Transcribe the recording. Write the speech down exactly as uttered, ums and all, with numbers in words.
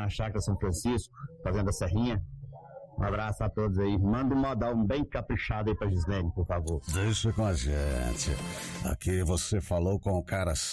na Chácara São Francisco, Fazenda Serrinha. Um abraço a todos aí. Manda um modão bem caprichado aí pra Gislene, por favor. Deixa com a gente. Aqui você falou com o cara